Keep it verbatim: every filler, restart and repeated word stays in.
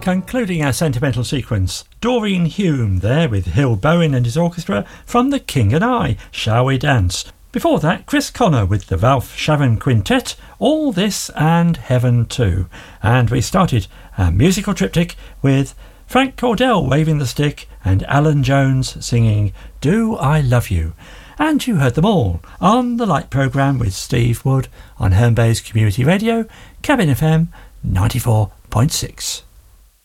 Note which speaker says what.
Speaker 1: Concluding our sentimental sequence, Doreen Hume there with Hill Bowen and his orchestra from The King and I, Shall We Dance? Before that, Chris Connor with the Ralph Sharon Quintet, All This and Heaven Too. And we started our musical triptych with Frank Cordell waving the stick and Alan Jones singing Do I Love You? And you heard them all on The Light Programme with Steve Wood on Herne Bay's Community Radio, Cabin F M ninety-four point six.